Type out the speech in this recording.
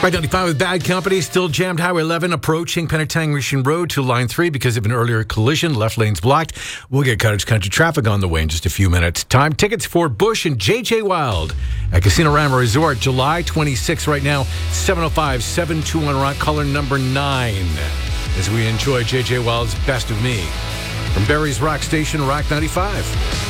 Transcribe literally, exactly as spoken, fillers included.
Rock ninety-five with Bad Company, still jammed Highway eleven approaching Penetang Mission Road to Line three because of an earlier collision. Left lane's blocked. We'll get Cottage Country traffic on the way in just a few minutes. Time tickets for Bush and J J Wild at Casino Rama Resort, July twenty-sixth right now, seven oh five, seven two one Rock, caller number nine, as we enjoy J J Wild's Best of Me from Barry's Rock Station, Rock ninety-five.